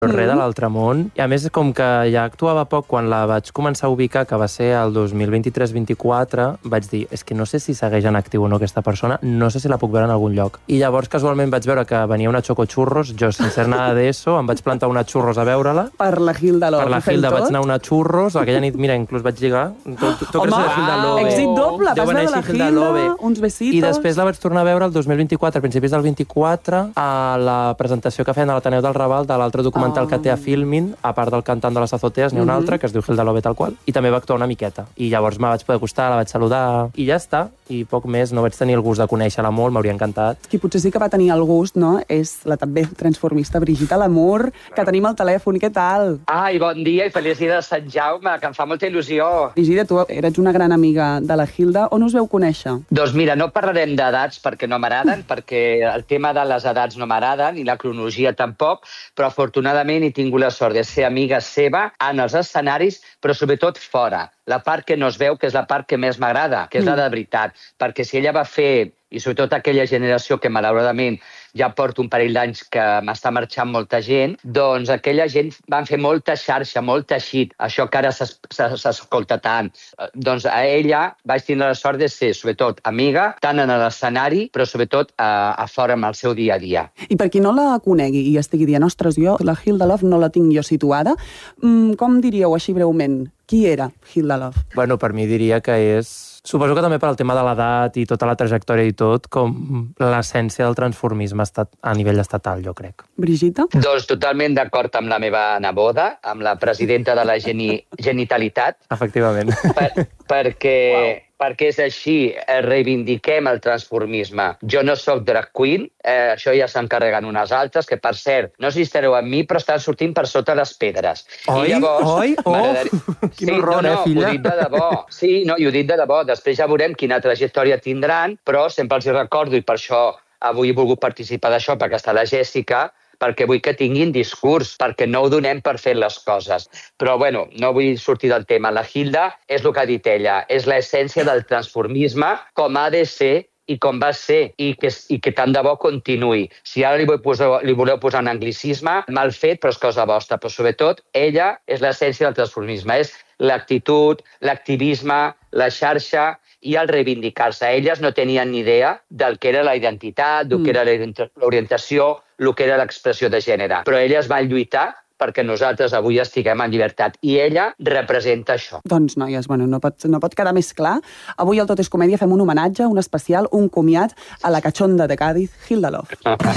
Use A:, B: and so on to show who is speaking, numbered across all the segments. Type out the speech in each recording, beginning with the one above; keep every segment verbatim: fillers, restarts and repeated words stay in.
A: res de l'altre món. I a més, com que ja actuava poc, quan la vaig començar a ubicar, que va ser el dos mil vint-i-tres vint-i-quatre, vaig dir, és que no sé si segueix en actiu o no aquesta persona, no sé si la puc veure en algun lloc. I llavors, casualment, vaig veure que venia una Choco Churros, jo, sense ser nada d'eso, em vaig plantar una Churros a veure-la.
B: Per la Hilda Love.
A: Per la Hilda vaig anar a una Churros, aquella nit, mira, inclús vaig lligar. Tu, tu, tu
B: Home,
A: creus que Hilda Love.
B: èxit doble, vas veure la Hilda, Hilda uns besitos...
A: I després la vaig tornar a veure el dos mil vint-i-quatre, a principis del vint-i-quatre, a la presentació que feien a l'Ateneu del Raval de l'altre documental oh. que té a Filmin, a part del cantant de les Azoteas, n'hi ha un altre, que es diu Hilda Love tal qual, i també va actuar una miqueta. I llavors me vaig poder acostar, la vaig saludar, i ja està. I poc més, no vaig tenir el gust de conèixer-la molt, m'hauria encantat.
B: Qui potser sí que va tenir el gust, no?, és la també transformista Brigitte Lamour, que tenim al telèfon. Què tal?
C: Ai, bon dia i feliç dia de Sant Jaume, que em fa molta il·lusió.
B: Brigitte, tu eres una gran amiga de la Hilda. On us veu conèixer?
C: Doncs mira, no parlarem d'edats perquè no m'agraden, perquè el tema de les edats no m'agraden, i la cronologia tampoc, però afortunadament he tingut la sort de ser amiga seva en els escenaris, però sobretot fora. La part que no es veu, que és la part que més m'agrada, que és la de veritat. Perquè si ella va fer, i sobretot aquella generació que malauradament ja porto un parell d'anys que m'està marxant molta gent, doncs aquella gent van fer molta xarxa, molt teixit, això que ara s'escolta tant. Doncs a ella vaig tenir la sort de ser, sobretot, amiga, tant en l'escenari, però sobretot a, a fora amb el seu dia a dia.
B: I per qui no la conegui i estigui dient, ostres, jo la Hilda Love no la tinc jo situada, com diríeu així breument? Qui era Hilda Love?
A: Bueno, per mi diria que és... Suposo que també per al tema de l'edat i tota la trajectòria i tot, com l'essència del transformisme a nivell estatal, jo crec.
B: Brigitte?
C: Doncs totalment d'acord amb la meva neboda, amb la presidenta de la geni genitalitat.
A: Efectivament.
C: Per, perquè... Wow. Perquè és així, reivindiquem el transformisme. Jo no sóc drag queen, eh, això ja s'encarreguen unes altres, que per cert, no sé si estareu amb mi, però estan sortint per sota les pedres.
A: Oi?
C: I llavors,
A: oi? Oh! Quin
C: sí,
A: horror,
C: no, no,
A: eh, filla?
C: ho dic de debò. Sí, no, i ho dic de debò. Després ja veurem quina trajectòria tindran, però sempre els hi recordo, i per això avui he volgut participar d'això, perquè està la Jèssica, perquè vull que tinguin discurs, perquè no ho donem per fer les coses. Però, bueno, no vull sortir del tema. La Hilda és el que ha dit ella, és l'essència del transformisme, com ha de ser i com va ser, i que, i que tant de bo continuï. Si ara li, vull posar, li voleu posar un anglicisme, mal fet, però és cosa vostra. Però, sobretot, ella és l'essència del transformisme. És l'actitud, l'activisme, la xarxa i el reivindicar-se. Elles no tenien ni idea del que era la identitat, del que era l'orientació, el que era l'expressió de gènere. Però elles van lluitar perquè nosaltres avui estiguem en llibertat. I ella representa això.
B: Doncs, noies, bueno, no pot, no pot quedar més clar. Avui al Tot és Comèdia fem un homenatge, un especial, un comiat a la cachonda de Cádiz, Hilda Love.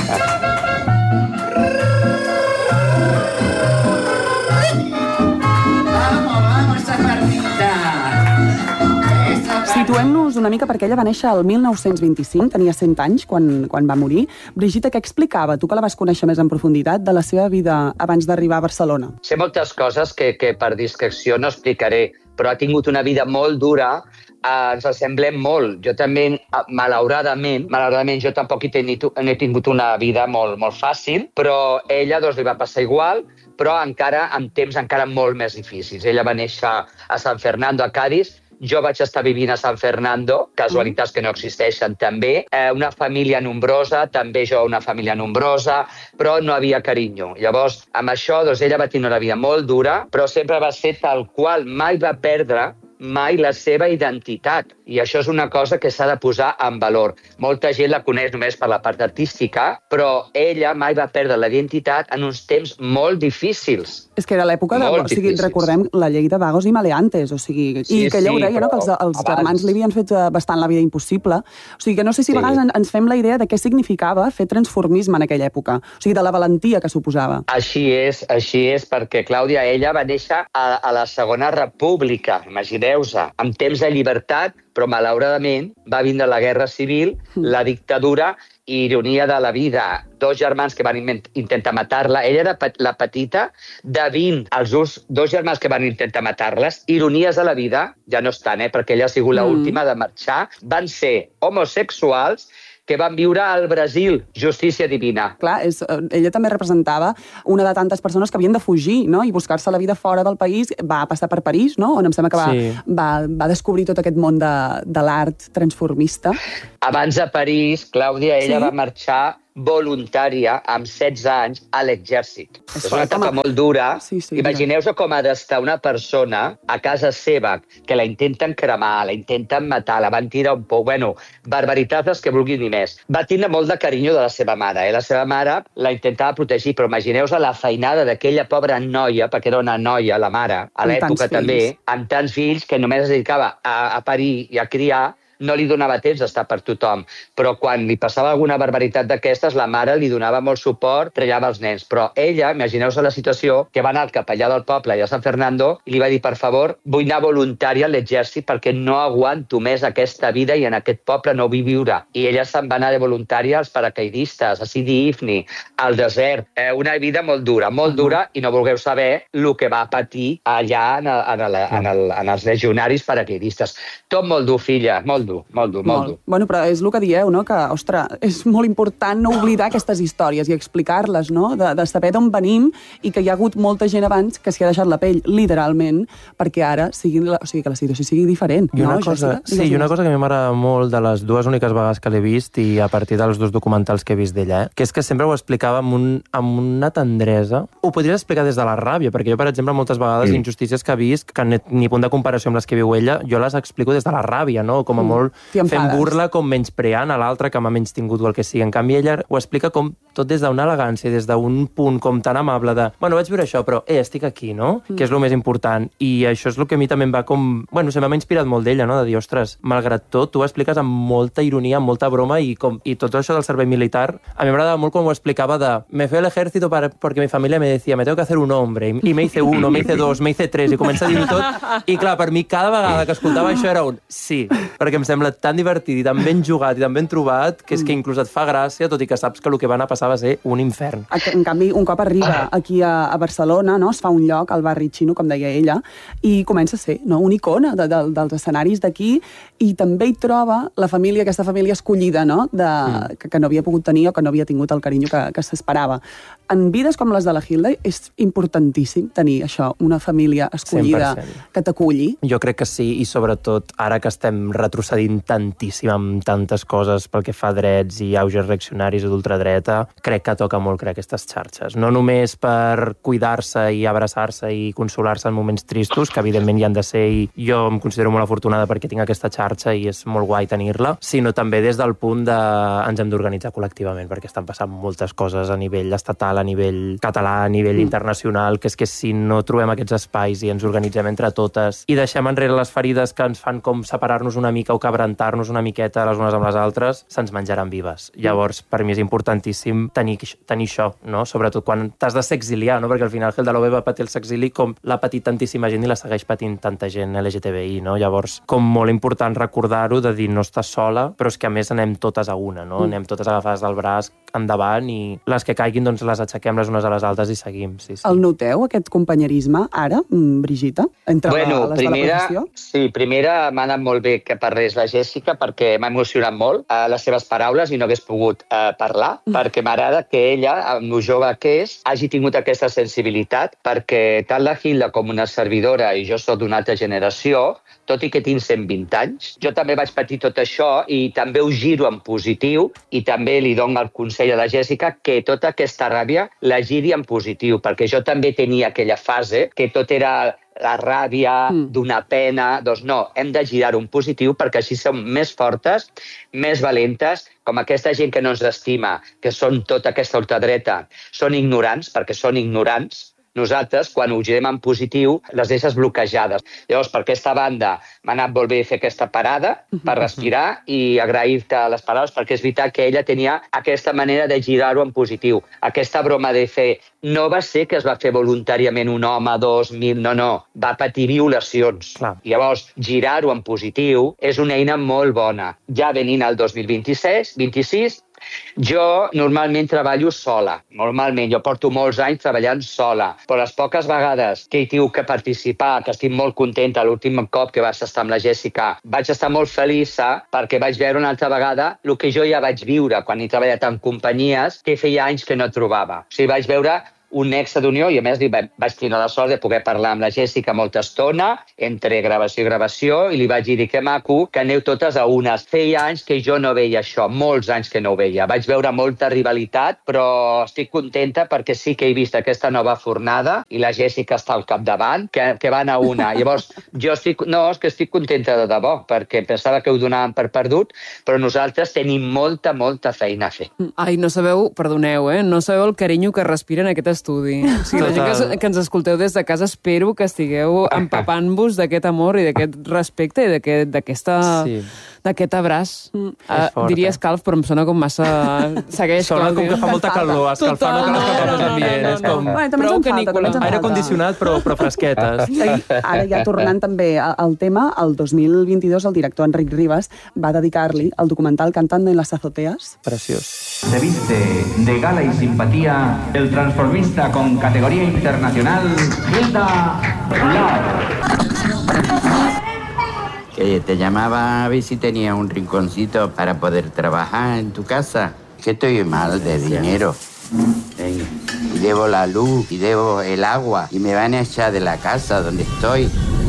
B: Situem-nos una mica perquè ella va néixer el mil nou-cents vint-i-cinc, tenia cent anys quan, quan va morir. Brigitte, què explicava, tu que la vas conèixer més en profunditat, de la seva vida abans d'arribar a Barcelona?
C: Sé moltes coses que, que per discreció no explicaré, però ha tingut una vida molt dura, eh, ens assemblem molt. Jo també, malauradament, malauradament jo tampoc he tingut, he tingut una vida molt, molt fàcil, però ella doncs, li va passar igual, però encara amb temps encara molt més difícils. Ella va néixer a San Fernando, a Cádiz. Jo vaig estar vivint a San Fernando, casualitats que no existeixen també, eh, una família nombrosa, també jo una família nombrosa, però no havia carinyo. Llavors, amb això, doncs, ella va tenir una vida molt dura, però sempre va ser tal qual, mai va perdre mai la seva identitat. I això és una cosa que s'ha de posar en valor. Molta gent la coneix només per la part artística, però ella mai va perdre la identitat en uns temps molt difícils.
B: És que era l'època de... O sigui, recordem la llei de vagos i maleantes, o sigui...
C: Sí,
B: I que ella
C: sí,
B: ho deia, no?, que els, els
C: abans...
B: germans li havien fet bastant la vida impossible. O sigui, que no sé si a vegades sí. ens fem la idea de què significava fer transformisme en aquella època. O sigui, de la valentia que suposava.
C: Així és, així és, perquè Clàudia, ella va néixer a, a la Segona República, imagineu-se, amb temps de llibertat, però malauradament va vindre la Guerra Civil, la dictadura i ironia de la vida. Dos germans que van intentar matar-la. Ella era la petita de vint. Els dos germans que van intentar matar-les, ironies de la vida, ja no estan, eh, perquè ella ha sigut mm. l'última de marxar, van ser homosexuals que van viure al Brasil. Justícia divina.
B: Clar, és, ella també representava una de tantes persones que havien de fugir, no?, i buscar-se la vida fora del país. Va passar per París, no?, on em sembla que va, sí. va, va descobrir tot aquest món de, de l'art transformista.
C: Abans de París, Clàudia, ella sí? va marxar voluntària amb setze anys a l'exèrcit. És una etapa molt dura.
B: Sí, sí,
C: Imagineu-vos com ha d'estar una persona a casa seva que la intenten cremar, la intenten matar, la van tirar un pou, bueno, barbaritats les que vulguin ni més. Va tindre molt de carinyo de la seva mare, eh? La seva mare la intentava protegir, però imagineu-vos la feinada d'aquella pobra noia, perquè era una noia, la mare, a l'època també, amb tants fills que només es dedicava a, a parir i a criar, no li donava temps d'estar per tothom. Però quan li passava alguna barbaritat d'aquestes, la mare li donava molt suport, trellava els nens. Però ella, imagineu-vos la situació, que va anar al capellà del poble i a San Fernando i li va dir, per favor, vull anar voluntària a l'exèrcit perquè no aguanto més aquesta vida i en aquest poble no vull viure. I ella se'n va anar de voluntària als paracaidistes, a Sidi Ifni, al desert. Eh, una vida molt dura, molt dura, i no vulgueu saber el que va patir allà en, el, en, el, en, el, en els legionaris paracaidistes. Tot molt dur, filla, molt dur. Molt dur, molt, molt dur.
B: Bueno, però és el que dieu, no? Que, ostres, és molt important no oblidar aquestes històries i explicar-les, no? De, de saber d'on venim i que hi ha hagut molta gent abans que s'hi ha deixat la pell, literalment, perquè ara sigui, la, o sigui, que la situació sigui diferent.
A: I una
B: no,
A: cosa,
B: Jessica?
A: sí, i una cosa que a mi m'agrada molt de les dues úniques vegades que l'he vist i a partir dels dos documentals que he vist d'ella, eh? Que és que sempre ho explicava amb, un, amb una tendresa. Ho podries explicar des de la ràbia, perquè jo, per exemple, moltes vegades mm. injustícies que he vist, que ni, ni punt de comparació amb les que viu ella, jo les explico des de la ràbia, no? Com a mm. molt fent burla, com menyspreant a l'altre que m'ha menys tingut o el que sigui. En canvi, ella ho explica com tot des d'una elegància, des d'un punt com tan amable de, bueno, vaig veure això, però, eh, estic aquí, no? Mm. Que és el més important. I això és el que a mi també em va com... Bueno, se m'ha inspirat molt d'ella, no? De dir, ostres, malgrat tot, tu ho expliques amb molta ironia, amb molta broma, i, com, i tot això del servei militar, a mi m'agradava molt com ho explicava de, me fui al ejército para, porque mi familia me decía, me tengo que hacer un hombre, i me hice uno, me hice dos, me hice tres, i comença a dir-ho tot. I clar, per mi, cada vegada que escoltava això era un sí, perquè em sembla tan divertit i tan ben jugat i tan ben trobat que és que inclús et fa gràcia, tot i que saps que el que va anar a passar va ser un infern.
B: En canvi, un cop arriba aquí a, a Barcelona, no, es fa un lloc al barri xino, com deia ella, i comença a ser, no, una icona de, de, dels escenaris d'aquí, i també hi troba la família, aquesta família escollida, no, de, mm. que, que no havia pogut tenir o que no havia tingut el carinyo que, que s'esperava. En vides com les de la Hilda és importantíssim tenir això, una família escollida cent per cent que t'aculli.
A: Jo crec que sí, i sobretot ara que estem retrocedint tantíssim amb tantes coses pel que fa a drets i auges reaccionaris d'ultradreta, crec que toca molt crear aquestes xarxes. No només per cuidar-se i abraçar-se i consolar-se en moments tristos, que evidentment hi han de ser, i jo em considero molt afortunada perquè tinc aquesta xarxa i és molt guai tenir-la, sinó també des del punt de ens hem d'organitzar col·lectivament, perquè estan passant moltes coses a nivell estatal, a nivell català, a nivell mm. internacional, que és que si no trobem aquests espais i ens organitzem entre totes i deixem enrere les ferides que ens fan com separar-nos una mica o cabrentar-nos una miqueta les unes amb les altres, se'ns menjaran vives. Llavors, per mi és importantíssim tenir, tenir això, no? Sobretot quan t'has de ser exiliar, no? Perquè al final Hilda Love va patir el exili com l'ha patit tantíssima gent i la segueix patint tanta gent L G T B I, no? Llavors, com molt important recordar-ho, de dir no estàs sola, però és que a més anem totes a una, no? Mm. Anem totes agafades del braç endavant i les que caiguin doncs les aixequem les unes a les altres i seguim. Sí, sí.
B: El noteu, aquest companyerisme, ara, Brigitta, entre
C: bueno,
B: les
C: primera,
B: de la professió?
C: Sí, primera m'ha anat molt bé que parlés la Jessica perquè m'ha emocionat molt eh, les seves paraules i no hagués pogut eh, parlar, mm. perquè m'agrada que ella, amb lo jove que és, hagi tingut aquesta sensibilitat, perquè tant la Hilda com una servidora, i jo soc d'una altra generació, tot i que tinc cent vint anys, jo també vaig patir tot això i també ho giro en positiu i també li dono el consell a la Jessica que tota aquesta ràbia la giri en positiu, perquè jo també tenia aquella fase que tot era la ràbia, mm. d'una pena. Doncs no, hem de girar un positiu perquè així som més fortes, més valentes, com aquesta gent que no ens estima, que són tota aquesta ultradreta, són ignorants, perquè són ignorants. Nosaltres, quan ho girem en positiu, les deixes bloquejades. Llavors, per aquesta banda, m'ha anat molt bé fer aquesta parada per respirar i agrair-te les paraules, perquè és veritat que ella tenia aquesta manera de girar-ho en positiu. Aquesta broma de fer... No va ser que es va fer voluntàriament un home, dos, mil... No, no. Va patir violacions. Clar. Llavors, girar-ho en positiu és una eina molt bona. Ja venint al dos mil vint-i-sis, vint-i-sis, jo normalment treballo sola. Normalment, jo porto molts anys treballant sola. Però les poques vegades que hi tinc que participar, que estic molt contenta, l'últim cop que vas estar amb la Jessica, vaig estar molt feliça perquè vaig veure una altra vegada el que jo ja vaig viure quan he treballat en companyies que feia anys que no trobava. O sigui, vaig veure un nexe d'unió i a més li vaig tenir la sort de poder parlar amb la Jessica molta estona, entre gravació i gravació, i li vaig dir que maco, que aneu totes a unes. Feia anys que jo no veia això, molts anys que no ho veia. Vaig veure molta rivalitat, però estic contenta perquè sí que he vist aquesta nova fornada i la Jessica està al capdavant, que, que van a una. Llavors, jo estic, no, és que estic contenta de debò, perquè pensava que ho donàvem per perdut, però nosaltres tenim molta, molta feina a fer.
D: Ai, no sabeu, perdoneu, eh? No sabeu el carinyo que respira en aquest estudi. O sigui, la gent que, que ens escolteu des de casa, espero que estigueu empapant-vos d'aquest amor i d'aquest respecte i d'aquesta... Sí. d'aquest abraç. Mm. Uh, diria escalf, però em sona com massa... Segueix,
A: sona com que fa molta calor, escalfar no cal escalfar més ambient. És com...
B: Bueno, també ens en falta,
A: aire condicionat, però, però fresquetes.
B: I ara ja tornant també al tema, el dos mil vint-i-dos el director Enric Ribas va dedicar-li el documental Cantando en las azoteas.
A: Preciós.
E: Se viste de gala y simpatía el transformista con categoría internacional Hilda Love.
F: Que te llamaba a ver si tenía un rinconcito para poder trabajar en tu casa. Que estoy mal de dinero. Venga. Y debo la luz, y debo el agua, y me van a echar de la casa donde estoy.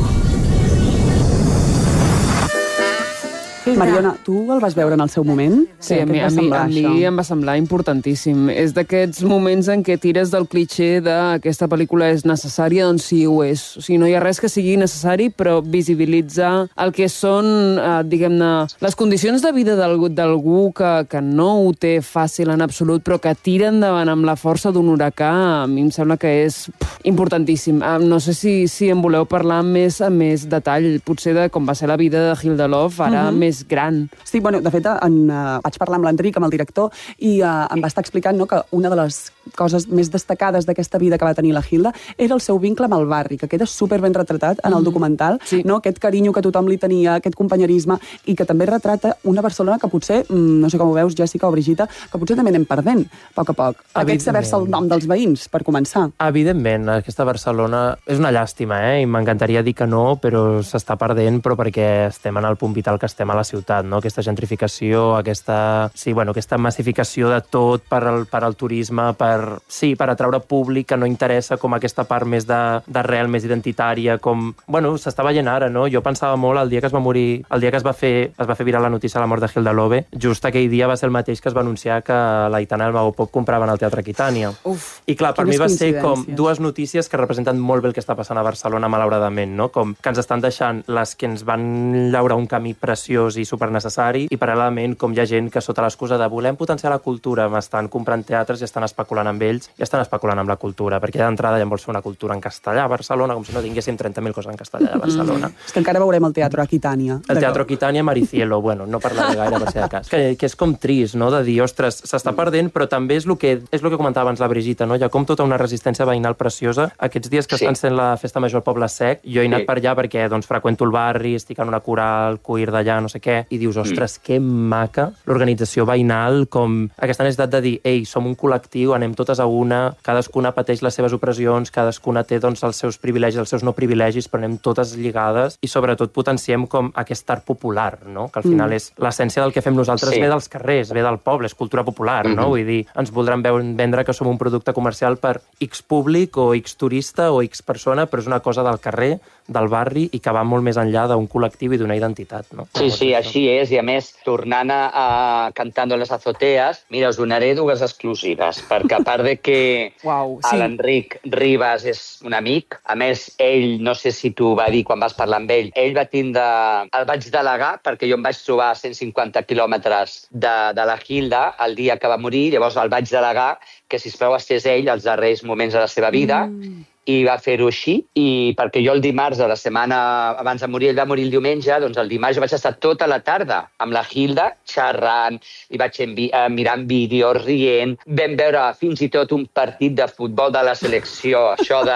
B: Mariona, tu el vas veure en el seu moment?
D: Sí, a mi, a, mi, a mi em va semblar importantíssim. És d'aquests moments en què tires del clitxer de aquesta pel·lícula és necessària, doncs sí ho és. O sigui, no hi ha res que sigui necessari, però visibilitza el que són, eh, diguem-ne, les condicions de vida d'algú que, que no ho té fàcil en absolut, però que tira endavant amb la força d'un huracà, a mi em sembla que és pff, importantíssim. Eh, no sé si, si en voleu parlar més a més detall, potser de com va ser la vida de Hilda Love, ara uh-huh. més gran.
B: Sí, bueno, de fet, en, uh, vaig parlar amb l'Enric, amb el director, i uh, em va estar explicant, no, que una de les coses més destacades d'aquesta vida que va tenir la Hilda era el seu vincle amb el barri, que queda super ben retratat en el documental, sí. no? Aquest carinyo que tothom li tenia, aquest companyerisme, i que també retrata una Barcelona que potser, no sé com ho veus, Jessica o Brigitte, que potser també anem perdent, a poc a poc. Aquest saber-se el nom dels veïns, per començar.
A: Evidentment, aquesta Barcelona és una llàstima, eh? I m'encantaria dir que no, però s'està perdent, però perquè estem en el punt vital que estem a la ciutat, no? Aquesta gentrificació, aquesta, sí, bueno, aquesta massificació de tot per al, per al turisme, per, sí, per atraure públic que no interessa com aquesta part més de, d'arrel, més identitària, com, bueno, s'està veient ara, no? Jo pensava molt el dia que es va morir, el dia que es va fer, es va fer viral la notícia de la mort de Hilda Love, just aquell dia va ser el mateix que es va anunciar que la Aitana i el Mago Pop compraven al Teatre Aquitània.
B: Uf,
A: I clar, per mi va ser com dues notícies que representen molt bé el que està passant a Barcelona, malauradament, no? Com que ens estan deixant les que ens van llaurar un camí preciós i supernecessari, i paral·lelament com hi ha gent que sota l'excusa de volem potenciar la cultura estan comprant teatres i estan especulant amb ells i estan especulant amb la cultura, perquè d'entrada ja vols fer una cultura en castellà a Barcelona, com si no tinguéssim trenta mil coses en castellà a Barcelona.
B: Mm. És que encara veurem el Teatre Aquitània.
A: El Teatre Aquitània, Maricielo, bueno, no parlaré gaire per si de cas. Que, que és com trist, no?, de dir, ostres, s'està perdent, però també és el que, és el que comentava abans la Brigitte, no? Hi ha com tota una resistència veïnal preciosa. Aquests dies que sí. estan sent la Festa Major al Poble Sec, jo he anat sí. per allà perquè doncs, freqüento el barri, estic en una coral, cuir d'allà, no sé què, i dius, ostres, mm. que maca l'organització veïnal, com aquesta necessitat de dir, ei, som un col·lectiu, anem totes a una, cadascuna pateix les seves opressions, cadascuna té doncs, els seus privilegis, els seus no privilegis, però anem totes lligades i sobretot potenciem com aquest art popular, no? Que al final mm. és l'essència del que fem nosaltres, sí. ve dels carrers, ve del poble, és cultura popular, mm-hmm. no? Vull dir, ens voldran vendre que som un producte comercial per X públic o X turista o X persona, però és una cosa del carrer, del barri i que va molt més enllà d'un col·lectiu i d'una identitat, no?
C: Sí, sí, així és, i a més, tornant a, a Cantando en las azoteas, mira, us donaré dues exclusives, perquè a part de que
B: wow, sí.
C: l'Enric Ribas és un amic, a més, ell, no sé si tu va dir quan vas parlar amb ell, ell va tindre... El vaig delegar perquè jo em vaig trobar a cent cinquanta quilòmetres de, de la Hilda el dia que va morir, llavors el vaig delegar que, sisplau, estés ell als darrers moments de la seva vida, mm. i va fer-ho així, i perquè jo el dimarts de la setmana abans de morir, ell va morir el diumenge, doncs el dimarts jo vaig estar tota la tarda amb la Hilda xerrant, i vaig envi- eh, mirant vídeos, rient, vam veure fins i tot un partit de futbol de la selecció, això de,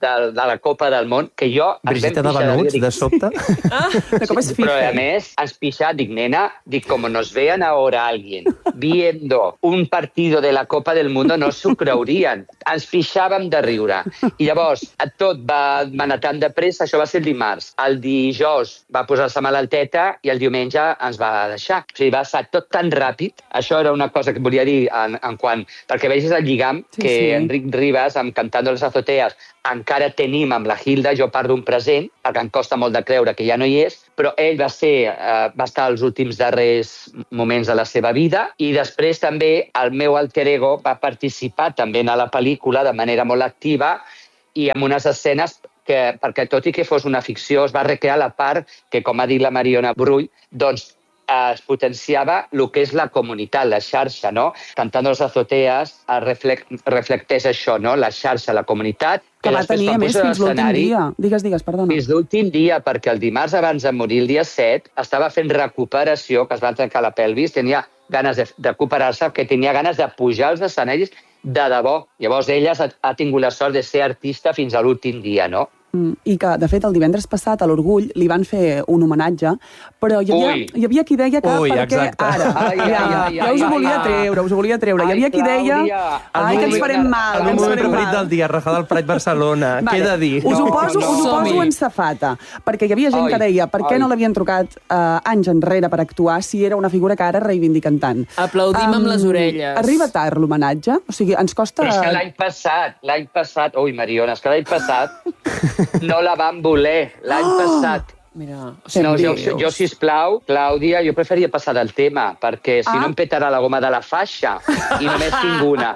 C: de, de la Copa del Món, que jo...
A: Brigitte de Venuts, de sobte.
B: Ah, de cop és FIFA.
C: Però, a més, ens pixat, dic, nena, dic, com nos vean ahora alguien viendo un partido de la Copa del Mundo, no s'ho creurien. Ens pixàvem de riure. I llavors, tot va anar tan de pressa, això va ser el dimarts. El dijous va posar-se malalteta i el diumenge ens va deixar. O sigui, va ser tot tan ràpid. Això era una cosa que volia dir en, en quant... Perquè vegis el lligam
B: Sí,
C: que
B: sí.
C: Enric Ribas, amb Cantando les Azoteas, encara tenim amb la Hilda, jo parlo d'un present, perquè em costa molt de creure que ja no hi és, però ell va ser, eh, va estar als últims darrers moments de la seva vida, i després també el meu alter ego va participar també a la pel·lícula de manera molt activa i amb unes escenes que, perquè tot i que fos una ficció, es va recrear la part que, com ha dit la Mariona Brull, doncs es potenciava el que és la comunitat, la xarxa, no? Cantando les Azoteas reflect, reflecteix això, no? La xarxa, la comunitat.
B: Que va tenir, a més, fins l'últim dia. Digues, digues, perdona.
C: Fins l'últim dia, perquè el dimarts abans de morir, el dia set, estava fent recuperació, que es va trencar la pelvis, tenia ganes de, de recuperar-se, que tenia ganes de pujar als escenaris de debò. Llavors, ella ha, ha tingut la sort de ser artista fins a l'últim dia, no?
B: I que, de fet, el divendres passat a l'Orgull li van fer un homenatge, però hi havia,
C: Ui.
B: hi havia qui deia que
A: Ui,
B: perquè
A: exacte.
B: ara...
C: Ai,
B: ja,
C: ai, ai,
B: ja us ho
C: ai,
B: volia
C: ai.
B: treure, us ho volia treure. Hi havia qui deia...
C: Clàudia,
B: Ai, que ens farem mal,
A: El
B: que
A: meu
B: ens
A: moment
B: farem
A: preferit
B: mal.
A: del dia, rajada al Pride Barcelona. Què he de dir?
B: Us ho
C: No,
B: poso,
C: no.
B: us ho poso
D: Som-hi.
B: en safata, perquè hi havia gent
C: Ai,
B: que deia per què
C: ai.
B: no l'havien trucat eh, anys enrere per actuar si era una figura que ara reivindiquen tant.
D: Aplaudim amb les orelles.
B: Arriba tard l'homenatge, o sigui, ens costa...
C: Però és que l'any passat, l'any passat... Ui, Mariona, és que l'any passat no la van voler, l'any passat.
D: Mira,
B: Fem
C: No, jo,
B: Déus.
C: jo, sisplau, Clàudia, jo preferia passar del tema, perquè si
B: Ah.
C: no em petarà la goma de la faixa, i només tinc una.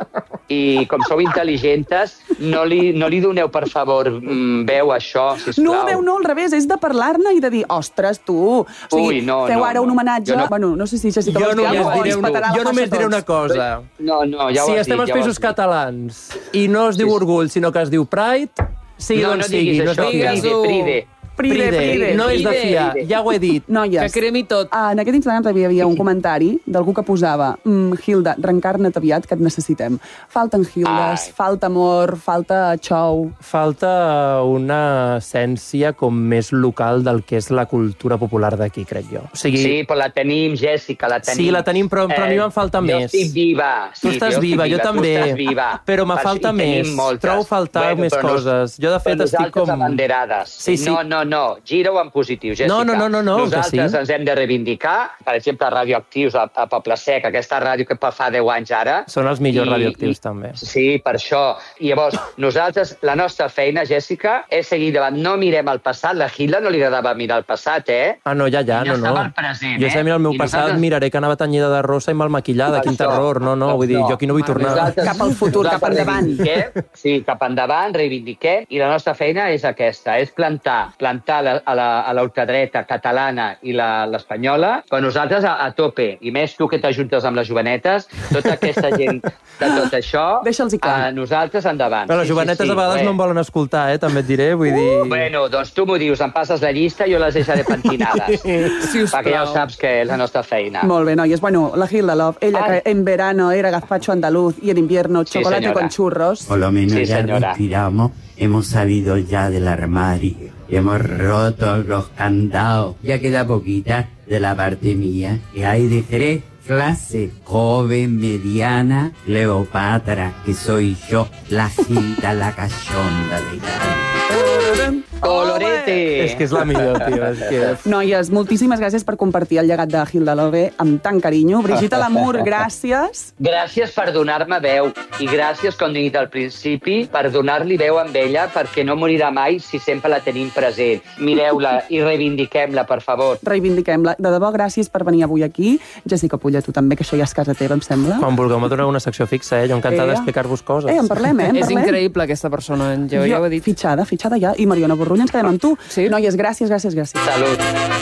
C: I com sou intel·ligentes, no li, no li doneu, per favor, mm, veu a això, sisplau.
B: No, veu, no, al revés, és de parlar-ne i de dir, ostres, tu, o sigui,
C: Ui, no,
B: feu
C: no,
B: ara un
C: no.
B: homenatge...
C: Jo no-
B: Bueno, no sé si Jessica
A: Jo
B: vols dir
A: només
B: alguna cosa,
A: diré,
B: o ens
A: un,
B: petarà la
A: jo
B: faixa
A: només
B: a
A: diré
B: tots.
A: una cosa.
C: No, no, ja ho
A: Si
C: has
A: estem
C: dit,
A: als
C: ja ho has
A: països
C: dit.
A: catalans i no es diu
C: Sí.
A: orgull, sinó que es diu Pride, sigui
C: No,
A: on
C: no
A: sigui,
C: diguis
A: no és de
C: això,
A: fiar.
D: Digues-ho.
C: Pride, Pride.
B: Pride, pride.
A: No és de
D: Pride.
A: fiar, ja ho he dit.
B: Noies,
D: que cremi tot.
B: ah, en aquest Instagram també hi havia un comentari d'algú que posava mm, Hilda, reencarna't aviat, que et necessitem. Falten Hildes,
C: Ai.
B: falta amor, falta xou...
A: Falta una essència com més local del que és la cultura popular d'aquí, crec jo. O sigui,
C: Sí, però la tenim, Jèssica, la tenim.
A: Sí, la tenim, però- però a mi me'n falta
C: jo
A: més.
C: estic viva.
A: Tu
C: Sí,
A: estàs
C: jo estic
A: viva, jo
C: tu
A: també.
C: estàs viva.
A: Però me
C: Per
A: falta
C: això en tenim
A: més.
C: moltes.
A: Trobo faltar més
C: però
A: coses. Jo, de fet,
C: però
A: estic
C: nosaltres
A: com-
C: abanderades.
A: Sí, sí.
C: No, no, no. Gira-ho en positiu, Jèssica.
A: No, no, no, no, no, que
C: Nosaltres
A: sí.
C: ens hem de reivindicar. Per exemple, Radioactius a, a Poble Sec, aquesta ràdio que fa deu anys ara.
A: Són els millors
C: I-
A: radioactius,
C: i-
A: també.
C: Sí, per això. I llavors, nosaltres, la nostra feina, Jèssica, és seguir davant. No mirem el passat. La Hilda no li agradava mirar el passat, eh?
A: Ah, no, ja, ja,
C: Jo
A: no, no.
C: estava al present,
A: Jo
C: eh?
A: sé, mira el meu
C: I
A: passat,
C: nosaltres-
A: miraré que anava tenyida de rosa i mal maquillada, quin
C: Això.
A: terror. No, no, vull dir, jo aquí no vull tornar.
C: Nosaltres-
B: Cap al futur, cap
C: nosaltres
B: endavant.
C: reivindiquem, Sí, cap endavant, reivindiquem, i la nostra feina és aquesta, és plantar, plantar la, a la- a l'ultradreta catalana i la- l'espanyola, però nosaltres a, a tope, i més tu que t'ajuntes amb les jovenetes, tota aquesta gent de tot això,
B: Deixa'ls-hi clar.
C: a nosaltres endavant.
A: Però les jovenetes a vegades no em volen escoltar, eh, també et diré, vull dir...
C: Bueno, doncs tu m'ho dius, em passes la llista i jo les deixaré pentinades.
D: Sisplau.
C: Perquè ja ho saps que és la nostra feina.
B: Molt bé, noies. Bueno, la Hilda Love, ella
C: Ay.
B: que en verano era gazpacho andaluz y en invierno
C: Sí,
B: chocolate
C: señora.
B: con churros.
F: Por lo menos
C: Sí,
F: ya
C: señora.
F: respiramos, hemos salido ya del armario, hemos roto los candados. Ya queda poquita de la parte mía, que hay de tres clases: joven, mediana, Cleopatra, que soy yo, la Hilda, la cachonda de Gana.
C: Colorete!
A: És que és la millor, tio. És que...
B: Noies, moltíssimes gràcies per compartir el llegat de Hilda Love amb tant carinyo. Brigitte Lamour, gràcies.
C: Gràcies per donar-me veu i gràcies, com he dit al principi, per donar-li veu amb ella perquè no morirà mai si sempre la tenim present. Mireu-la i reivindiquem-la, per favor.
B: Reivindiquem-la. De debò, gràcies per venir avui aquí. Jessica Pulla, tu també, que això ja és casa teva, em sembla.
A: Quan vulgueu me doneu una secció fixa, eh? Jo encantada
B: Eh?
A: d'explicar-vos coses.
B: Eh, en parlem, eh? En
D: És
B: parlem.
D: increïble, aquesta persona, jo, ja ho he dit.
B: Fitxada, fitxada ja. I Mariona Borrull, ens quedem amb tu.
D: Sí.
B: Noies, gràcies, gràcies, gràcies.
C: Salut.